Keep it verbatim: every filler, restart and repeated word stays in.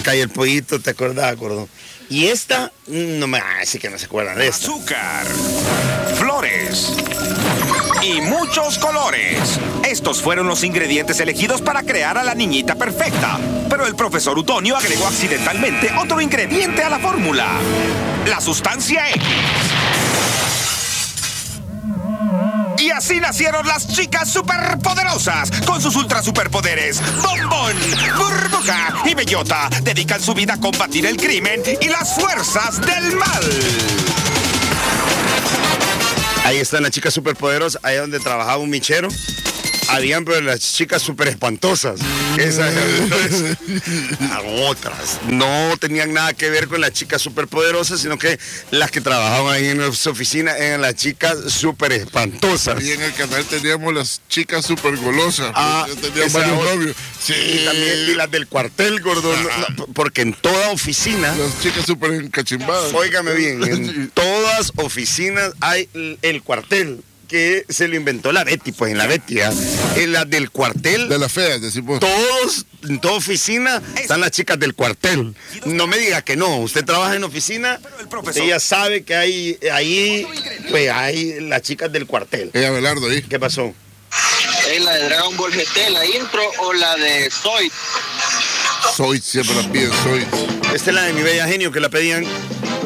calle el pollito, ¿te acordás, gordo? Y esta, no me... Ah, sí que no se acuerdan de esta. Azúcar, flores y muchos colores. Estos fueron los ingredientes elegidos para crear a la niñita perfecta. Pero el profesor Utonio agregó accidentalmente otro ingrediente a la fórmula: la sustancia X. Y así nacieron las chicas superpoderosas. Con sus ultra superpoderes, Bombón, Burbuja y Bellota dedican su vida a combatir el crimen y las fuerzas del mal. Ahí están las chicas superpoderosas, ahí donde trabajaba un michero. Habían, pero las chicas súper espantosas. Esas entonces, otras. No tenían nada que ver con las chicas superpoderosas, sino que las que trabajaban ahí en su oficina eran las chicas súper espantosas. Y en el canal teníamos las chicas súper golosas. Ah, tenían varios novios. Sí. Y también y las del cuartel, gordo. No, no, porque en toda oficina. Las chicas súper encachimbadas. Óigame bien, en todas oficinas hay el cuartel, que se lo inventó la Betty, pues en la Betty, ¿eh? En la del cuartel. De las feas, decimos. Todos, en toda oficina, están las chicas del cuartel. No me diga que no, usted trabaja en oficina, usted ya sabe que hay ahí, pues hay las chicas del cuartel. Ella Abelardo ahí. ¿Qué pasó? ¿Es la de Dragon Ball G T, la intro, o la de Zoid? Zoid, siempre la piden, Zoid. Esta es la de Mi Bella Genio, que la pedían